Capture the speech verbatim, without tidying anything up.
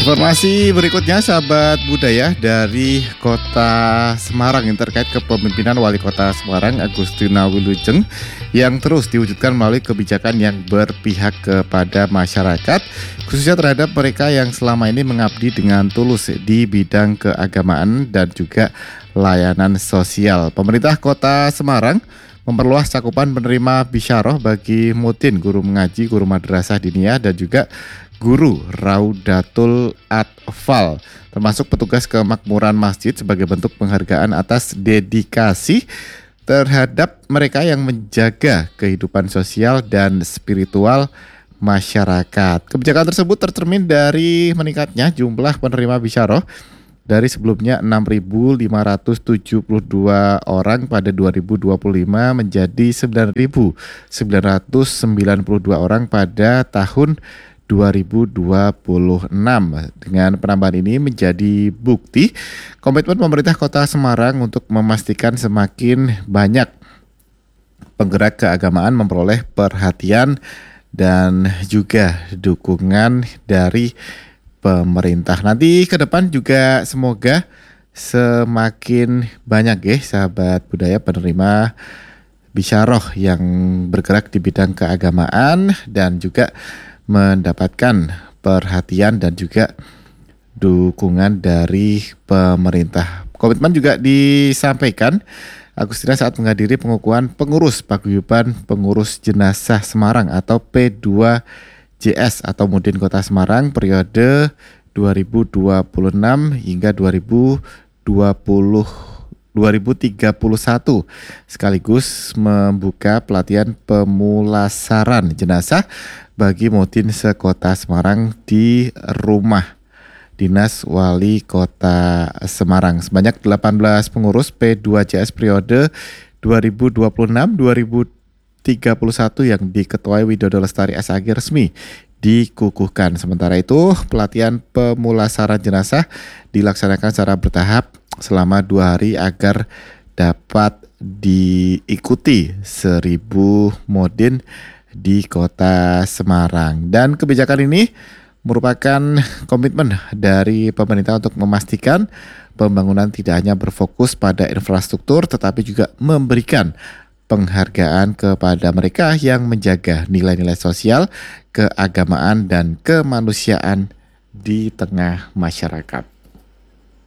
Informasi berikutnya sahabat budaya dari Kota Semarang yang terkait kepemimpinan Wali Kota Semarang Agustina Wilujeng yang terus diwujudkan melalui kebijakan yang berpihak kepada masyarakat, khususnya terhadap mereka yang selama ini mengabdi dengan tulus di bidang keagamaan dan juga layanan sosial. Pemerintah Kota Semarang memperluas cakupan penerima bisyarah bagi mutin, guru mengaji, guru madrasah diniyah dan juga guru Raudatul Atfal, termasuk petugas kemakmuran masjid sebagai bentuk penghargaan atas dedikasi terhadap mereka yang menjaga kehidupan sosial dan spiritual masyarakat. Kebijakan tersebut tercermin dari meningkatnya jumlah penerima bisyarah dari sebelumnya enam ribu lima ratus tujuh puluh dua orang pada dua ribu dua puluh lima menjadi sembilan ribu sembilan ratus sembilan puluh dua orang pada tahun dua ribu dua puluh enam. Dengan penambahan ini menjadi bukti komitmen pemerintah Kota Semarang untuk memastikan semakin banyak penggerak keagamaan memperoleh perhatian dan juga dukungan dari pemerintah. Nanti ke depan juga semoga semakin banyak ya sahabat budaya penerima bisyarah yang bergerak di bidang keagamaan dan juga mendapatkan perhatian dan juga dukungan dari pemerintah. Komitmen juga disampaikan Agustina saat menghadiri pengukuhan pengurus paguyuban pengurus jenazah Semarang atau P dua J S atau Mudin Kota Semarang periode dua ribu dua puluh enam hingga dua ribu dua puluh dua ribu tiga puluh satu, sekaligus membuka pelatihan pemulasaran jenazah bagi mutin sekota Semarang di rumah Dinas Wali Kota Semarang. Sebanyak delapan belas pengurus P dua J S periode dua ribu dua puluh enam sampai dua ribu tiga puluh satu yang diketuai Widodo Lestari S A G resmi dikukuhkan. Sementara itu, pelatihan pemulasaran jenazah dilaksanakan secara bertahap selama dua hari agar dapat diikuti seribu modin di Kota Semarang. Dan kebijakan ini merupakan komitmen dari pemerintah untuk memastikan pembangunan tidak hanya berfokus pada infrastruktur tetapi juga memberikan penghargaan kepada mereka yang menjaga nilai-nilai sosial, keagamaan dan kemanusiaan di tengah masyarakat.